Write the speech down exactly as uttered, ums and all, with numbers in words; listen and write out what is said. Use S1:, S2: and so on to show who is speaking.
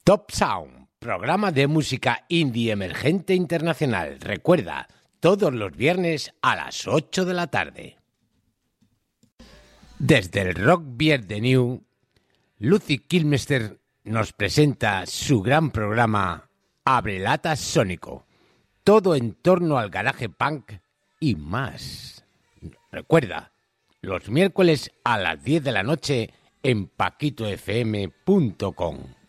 S1: Top Sound, programa de música indie emergente internacional. Recuerda, todos los viernes a las ocho de la tarde. Desde el Rock Beer de New, Lucy Kilmister nos presenta su gran programa Abrelatas Sónico. Todo en torno al garaje punk y más. Recuerda, los miércoles a las diez de la noche en paquito f m punto com.